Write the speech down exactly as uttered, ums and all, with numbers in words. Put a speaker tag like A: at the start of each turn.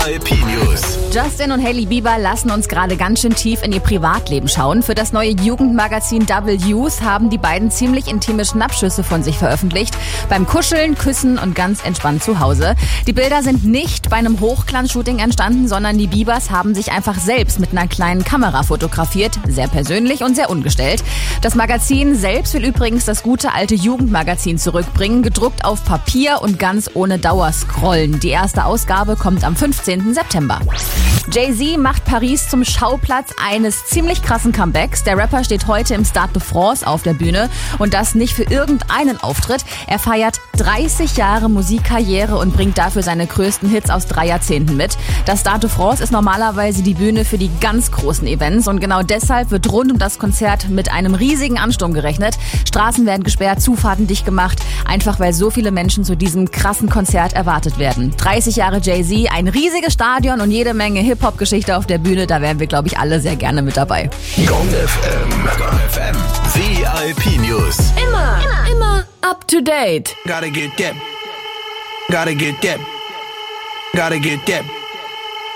A: I P News.
B: Justin und Hailey Bieber lassen uns gerade ganz schön tief in ihr Privatleben schauen. Für das neue Jugendmagazin Double Youth haben die beiden ziemlich intime Schnappschüsse von sich veröffentlicht. Beim Kuscheln, Küssen und ganz entspannt zu Hause. Die Bilder sind nicht bei einem Hochglanz-Shooting entstanden, sondern die Biebers haben sich einfach selbst mit einer kleinen Kamera fotografiert. Sehr persönlich und sehr ungestellt. Das Magazin selbst will übrigens das gute alte Jugendmagazin zurückbringen, gedruckt auf Papier und ganz ohne Dauerscrollen. Die erste Ausgabe kommt am fünfzehnten September. Jay-Z macht Paris zum Schauplatz eines ziemlich krassen Comebacks. Der Rapper steht heute im Stade de France auf der Bühne und das nicht für irgendeinen Auftritt. Er feiert dreißig Jahre Musikkarriere und bringt dafür seine größten Hits aus drei Jahrzehnten mit. Das Stade de France ist normalerweise die Bühne für die ganz großen Events und genau deshalb wird rund um das Konzert mit einem riesigen Ansturm gerechnet. Straßen werden gesperrt, Zufahrten dicht gemacht, einfach weil so viele Menschen zu diesem krassen Konzert erwartet werden. dreißig Jahre Jay-Z, ein riesiges Stadion und jede Menge Hip-Hop-Geschichte auf der Bühne, da wären wir, glaube ich, alle sehr gerne mit dabei.
A: Gong F M, Gong F M, V I P News.
C: Immer, immer, immer up to date.
D: Gotta get that, gotta get that, gotta get that.